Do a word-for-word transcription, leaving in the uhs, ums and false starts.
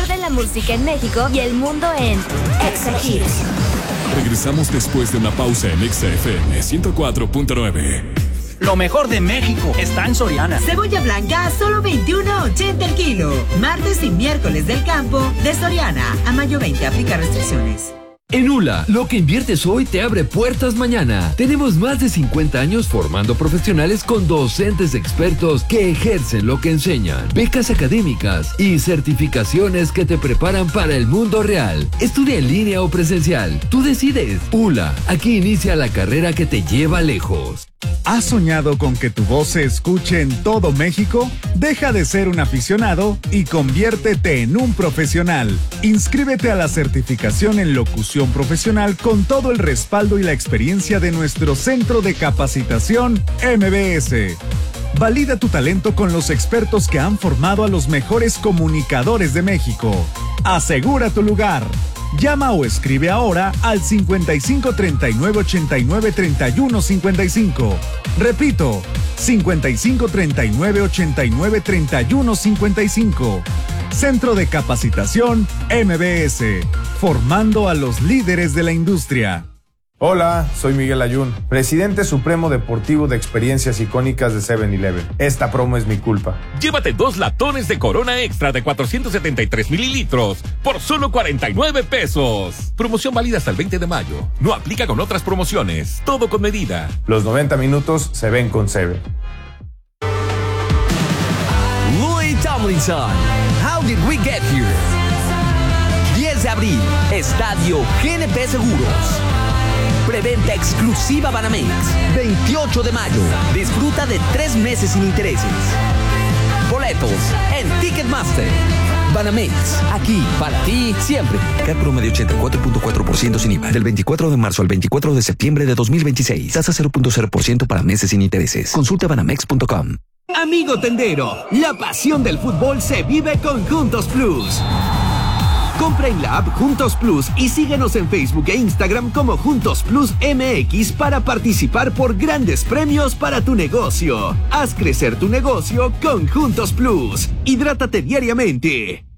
mejor de la música en México y el mundo en Exa Hits. Regresamos después de una pausa en Exa F M ciento cuatro punto nueve. Lo mejor de México está en Soriana. Cebolla blanca a solo veintiuno ochenta el kilo. Martes y miércoles del campo de Soriana. A mayo veinte, aplica restricciones. En U L A, lo que inviertes hoy te abre puertas mañana. Tenemos más de cincuenta años formando profesionales con docentes expertos que ejercen lo que enseñan, becas académicas y certificaciones que te preparan para el mundo real. Estudia en línea o presencial. Tú decides. U L A, aquí inicia la carrera que te lleva lejos. ¿Has soñado con que tu voz se escuche en todo México? Deja de ser un aficionado y conviértete en un profesional. Inscríbete a la certificación en locución profesional con todo el respaldo y la experiencia de nuestro Centro de Capacitación M B S. Valida tu talento con los expertos que han formado a los mejores comunicadores de México. Asegura tu lugar. Llama o escribe ahora al cincuenta y cinco treinta y nueve ochenta y nueve treinta y uno cincuenta y cinco. Repito, cincuenta y cinco treinta y nueve ochenta y nueve treinta y uno cincuenta y cinco. Centro de Capacitación M B S, formando a los líderes de la industria. Hola, soy Miguel Ayun, presidente supremo deportivo de experiencias icónicas de seven eleven. Esta promo es mi culpa. Llévate dos latones de Corona Extra de cuatrocientos setenta y tres mililitros por solo cuarenta y nueve pesos. Promoción válida hasta el veinte de mayo. No aplica con otras promociones. Todo con medida. Los noventa minutos se ven con Seven. Louis Tomlinson, How Did We Get Here? diez de abril, Estadio G N P Seguros. Preventa exclusiva Banamex. veintiocho de mayo. Disfruta de tres meses sin intereses. Boletos en Ticketmaster. Banamex, aquí para ti siempre. C A T promedio ochenta y cuatro punto cuatro por ciento sin I V A. Del veinticuatro de marzo al veinticuatro de septiembre de dos mil veintiséis. Tasa cero punto cero por ciento para meses sin intereses. Consulta banamex punto com. Amigo tendero, la pasión del fútbol se vive con Juntos Plus. Compra en la app Juntos Plus y síguenos en Facebook e Instagram como Juntos Plus M X para participar por grandes premios para tu negocio. Haz crecer tu negocio con Juntos Plus. Hidrátate diariamente.